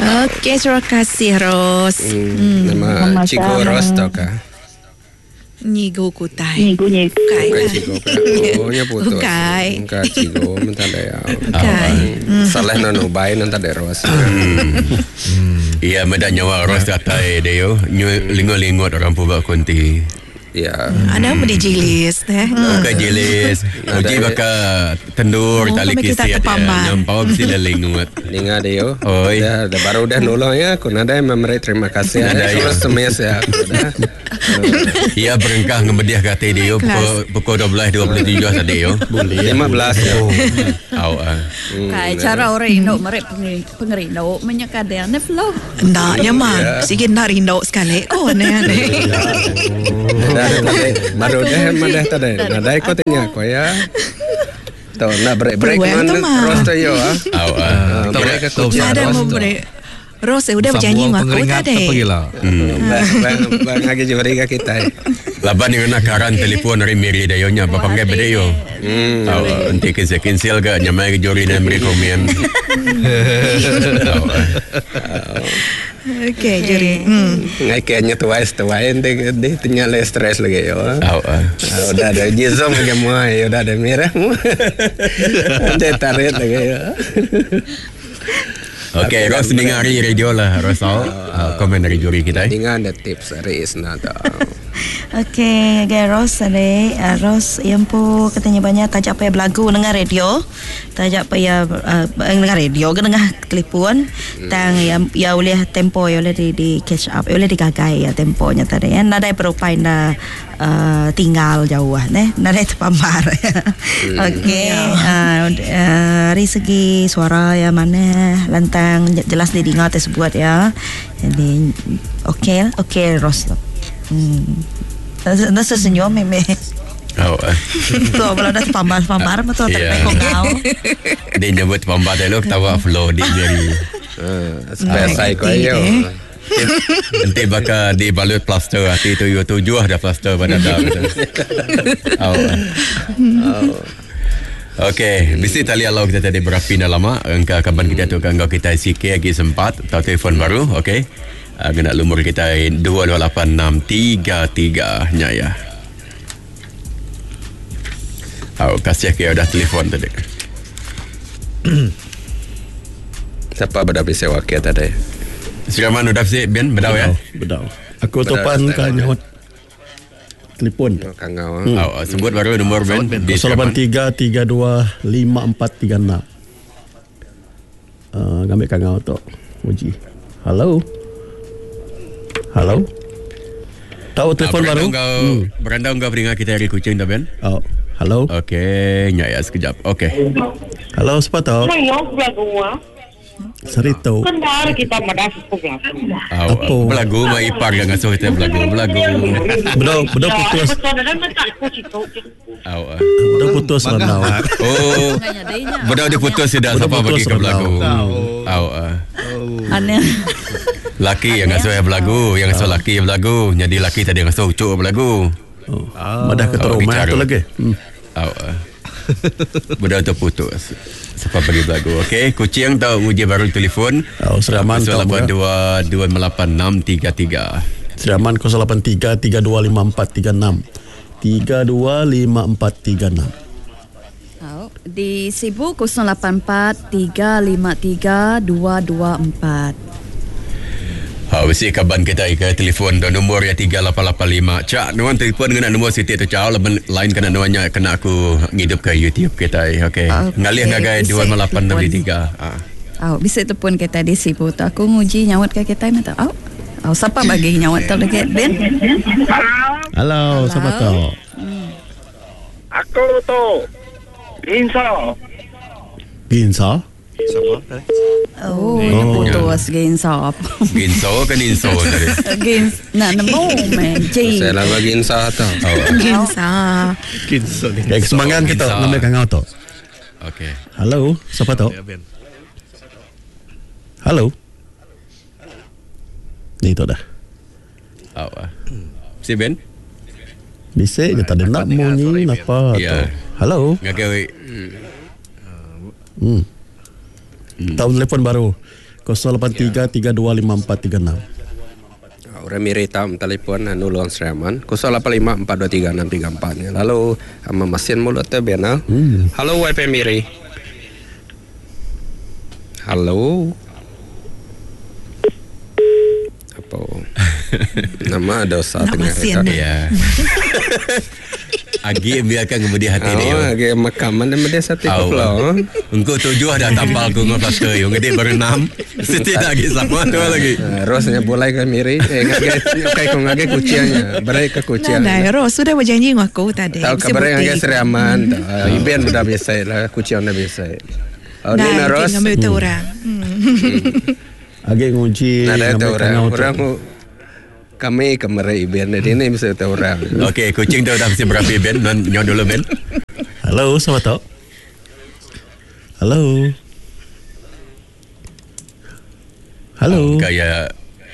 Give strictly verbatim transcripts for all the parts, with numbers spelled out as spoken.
Okey, terima kasih Ros. Hmm, Hmm. nama Cikgu Ros tau kah? Nyigu kutai. Nyigu nyigu. Kai. Bukan Cikgu kah? Oh, nya putus. Bukai. Bukan Cikgu, minta dia. Bukai. Salah nanu baik nanti ada Ros. Iya, medak nyawa Ros datai dia yo. Lingot-lingot orang pubak konti. Ya. Ada apa dijilis teh? Bukan jelis. Uji bakal tendur Oh, tali kami kita kisi kepamban. nyampau bisi leling nuat. Linga dia yo. Oi. Dah, dah baru dah nolong ya. Aku nada yang memberi terima kasih. Nada, Terus ya. semes ya. Dah. Ia berengkah ngembediah kata dia yo pukul pukul dua belas dua puluh tujuh tadi yo. Boleh. lima belas ya. Au ah. Kai cara orang Indo mereka pengerindo menyekadar ne flow. Ndak nyaman. Sikit nak rindo sekali. Oh, aneh-aneh. Dah, tadi baru dah madah tadi. Nada ikut tanya aku ya. Tahu nak break break Peluang tu, mana Mak. Ros tu yo ah. Au ah. Break Tahu aku. Ada mau beri. Ros eh, udah berjanji dengan aku tadi. Pergilah. Bang bang bang lagi juga kita. Laban yang nak karan telefon dari Miri dia nya bapangai bede yo. Hmm. Au nanti kinsil kinsil ga nyamai ke jori dan beri komen. Au. Okey, jadi. Hmm. Ngai kayaknya tuais tuain deh deh tanya le stres lagi yo. Au ah. Ah, udah ada jizom lagi semua, ya udah ada merah semua. Nanti tarik lagi ya. Okey, Ros dengari radio lah Ros au. Komen dari juri kita. Dengan ada tips dari Isna tau. Okey, okay, Ros ada uh, Ros yang pu katanya banyak tajak payah belagu dengar radio. Tajak payah uh, dengar radio ke dengar telefon. Tang yang ya oleh tempo ya oleh di, di catch up, oleh digagai ya temponya tadi. Ya nada berupai na uh, tinggal jauh neh. Nada terpambar. Okey, uh, uh, dari segi suara ya mana lantang jelas didengar tersebut ya. Jadi okey, okey Ros. Hmm. Nasa senyum meme. Au ah. Tu kalau dah pambar-pambar betul tak Yeah. kau kau. Dia nyebut pambar dialog tawa flow di Miri. Supaya saya kau yo. Nanti bakal dibalut plaster hati tu yo tujuh ada plaster pada dah. Au. Okey, mesti tali alau kita tadi berapi dah lama. Engkau kapan kita tu kau kita C K lagi sempat atau telefon baru, okey. Uh, kena lumur kita dua dua lapan enam tiga tiga nya ya. Au kasih ke udah telefon tadi. Siapa berda bisa wakil tadi? Siraman udah sih Ben bedau ya. Bedau. Aku topan kan nyawat telefon. Kang ngau. Au sebut baru nombor Ben di kosong lapan tiga tiga dua lima empat tiga enam. Uh, ngambil kang ngau tu. Uji. Halo. Halo. Tahu telefon uh, baru? Kau beranda kau beringat kita dari Kuching dah Ben. Oh, halo. Okey, nya ya sekejap. Okey. Halo, siapa tahu? Saya belagu Sarito. kendar kita madas belagu. Au Apa? belagu mai ipar yang ngasuh kita belagu belagu. Bedau, bedau putus. Betul dan tak aku situ. Au. Bedau putus rendau. Oh. Bedau diputus sudah Bedau siapa bagi putus ke belagu. rendau. Au. Aneh. Laki yang ngasuh belagu, yang ngasuh laki belagu. Jadi laki tadi ngasuh ucuk belagu. Oh. Madah ke Oh, rumah bicara. tu lagi. Hmm. Au. Bedau tu putus. Siapa bagi belagu. Okey, Kucing tahu uji baru telefon. Oh, Seraman tahu. lapan dua dua lapan enam tiga tiga. Seraman kosong lapan tiga tiga dua lima empat tiga enam. tiga dua lima empat tiga enam. Oh, di Sibu kosong lapan empat tiga lima tiga dua dua empat. Ha, mesti kaban kita ke telefon dan nombor ya tiga lapan lapan lima. Cak, nuan telefon dengan nombor Siti tu cak, laban lain kena nuannya kena aku ngidup ke YouTube kita. Okey. Okay. Ngalih ngagai dua lapan enam tiga. Ah. Oh, bisa tu pun kita di Sibu tu. Aku nguji nyawat ke kita ni tu. Oh. Oh, siapa bagi nyawat tu lagi? Ben? Halo, siapa tahu? Aku tu Insa. Ginsa. Oh, oh. Putus ginsap. Ginso kan inso tadi. Gins, nak nemu men. Ji. Saya lah bagi insah tau. Ginsa. Ginsa ni. Kayak kesemangan kita Ginsa. ngambil kang tu. Okey. Halo, siapa tahu? Halo. Ni tu dah. Au. ah. Si Ben? Bisik je tadi nak bunyi apa Ya. tu. Halo. Ngagai Hmm. Tahu telefon baru. kosong lapan tiga tiga dua lima empat tiga enam. Orang Miri tam telefon anu luang Seraman kosong lapan lima empat dua tiga enam tiga empat. Lalu ama mesin mulut teh bena. Hmm. Halo W P Miri. Halo. Apa? Nama dosa tengah ya. Agi biarkan kemudi hati oh, dia. Oh, agi makaman dan dia satu pulau. Engkau tujuh ada tampal ku ngopas tu. Yang gede berenam. Setiap lagi sama tu lagi. Rosnya boleh kan Miri. Eh ngage kai ku ngage kucianya. Berai ke kucianya. Nah, Ros sudah berjanji dengan aku tadi. Tahu kabar ngage Seraman. Iben sudah biasa lah, kucian dah biasa. Oh, ni na Ros. Ngambil tu orang. Agi ngunci. Ada tu orang. Orang kami kemarin Iben jadi ini bisa tahu orang. Okey, kucing tu dah mesti berapa Iben? Non nyon dulu Ben. Halo, siapa tahu? Halo. Halo. Oh, kayak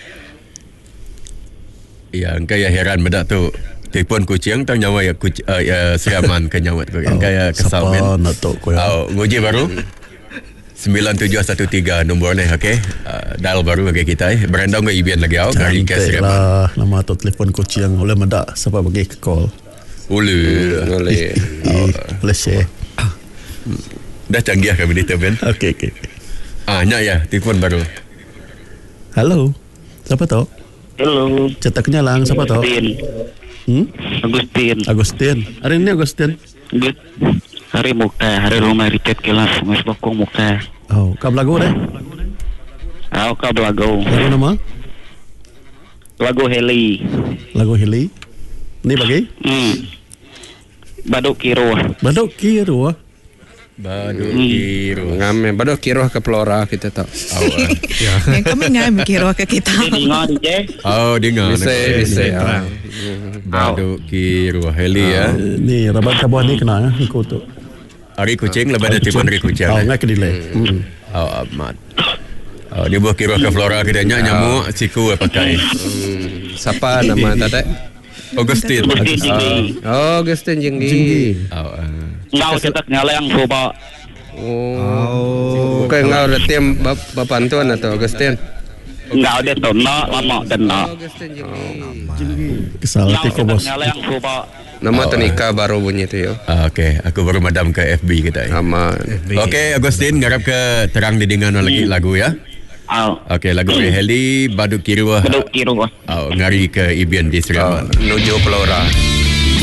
ya, kayak heran bedak tu. Telefon kucing tak nyawa ya kucing uh, ya Seraman ke nyawa tu. Oh, kayak kesal Ben. Siapa nak tahu kau ya? Oh, nguji baru. sembilan tujuh satu tiga nombor ni, okey. Uh, dial baru bagi kita eh. Berendang ke Iben lagi awak dari ke Seraman. Lah, nama atau telefon kucing oleh mendak siapa bagi ke call. Boleh. Boleh. Oh, boleh share. Dah canggih kami ni tu Ben. Okey okey. Ah, nyak ya, telefon baru. Halo. Siapa tahu? Hello. Cetaknya lang siapa tahu? Agustin. Hmm? Agustin. Agustin. Hari ini Agustin. Good. Hari Muka, hari rumah Richard kelas mas bokong Muka. Oh, kau belagu deh? Aku kau lagu. Lagu nama? Lagu Heli. Lagu Heli. Ni bagi? Hmm. Baduk Kiro. Baduk Kiro. Baduk Kiro. Ngame baduk Kiro ke Flora kita tahu. Oh, uh. Yang kami ngam kira ke kita. Dengar je. Oh, dengar. Bisa bisa. Baduk Kiro Heli ya. Ni rabat kabuah ni kena ya ikut tu. Hari kucing lepas ada telefon hari kucing. Oh, ngak delay. Hmm. Oh, amat. Oh, dia buat Kiro ke Flora kita nyak nyamuk siku pakai. Siapa nama tadi? Augustin. Agustin Jinggi. Oh, Augustin Jinggi. Oh, uh. Ngau cetak nyala yang coba. Oh. Kau ngau ada tim bapantuan atau Augustin? Ngau dia tu nak lama dan nak. Augustin Jinggi. Kesal hati kau bos. Nyala yang coba. Nama tenika baru bunyi tu yo. Ah, okey, aku baru madam ke F B kita. Nama. Okey, Agustin ngarap ke terang didengar lagi lagu ya. Oh. Okey, lagu Heli Baduk Kiro. Baduk Kiro. Oh, ngari ke Iben di Seraman. Menuju Flora.